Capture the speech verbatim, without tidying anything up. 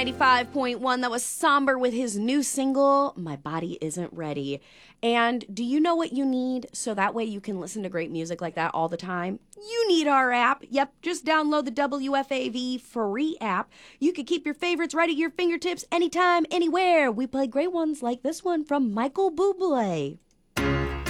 ninety-five point one. That was Somber with his new single, My Body Isn't Ready. And do you know what you need so that way you can listen to great music like that all the time? You need our app. Yep, just download the W F A V free app. You can keep your favorites right at your fingertips anytime, anywhere. We play great ones like this one from Michael Bublé.